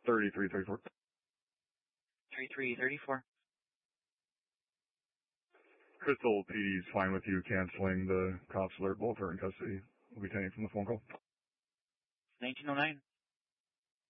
3334. 3334. Crystal PD's fine with you canceling the cops alert. Both are in custody. We'll be taking from the phone call. 1909.